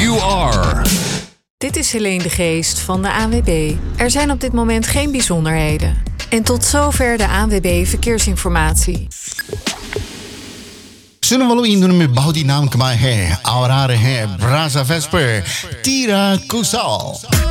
you are. Dit is Helene de Geest van de ANWB. Er zijn op dit moment geen bijzonderheden. En tot zover de ANWB Verkeersinformatie. सुनो वालों इंदोनेशिया में बहुत ही नाम कमाए हैं और आ रहे हैं ब्राजा वेस्पर तीरा कुसाल